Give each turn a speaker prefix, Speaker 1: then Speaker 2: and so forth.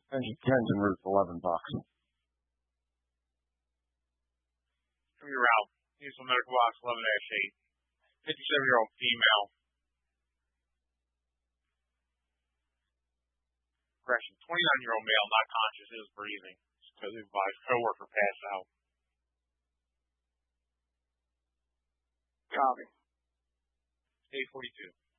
Speaker 1: Ken's en route for $11.
Speaker 2: From your route, Houston Medical Box 11-8. 57-year-old female. Correction, 29-year-old male, not conscious, is breathing. Because his co-worker passed out.
Speaker 3: Copy.
Speaker 2: 842.